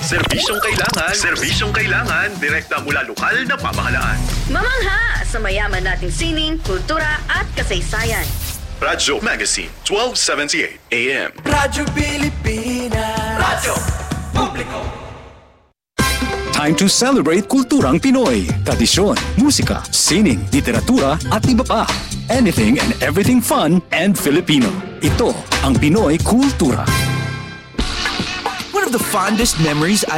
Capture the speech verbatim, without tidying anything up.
Serbisyong kailangan, serbisyong kailangan, direkta mula lokal na pamahalaan. Mamangha sa mayaman nating sining, kultura at kasaysayan. Radyo Magazine, twelve seventy-eight A M. Radyo Pilipinas. Radyo Publiko. Time to celebrate kulturang Pinoy. Tradisyon, musika, sining, literatura at iba pa. Anything and everything fun and Filipino. Ito ang Pinoy Kultura. One of the fondest memories I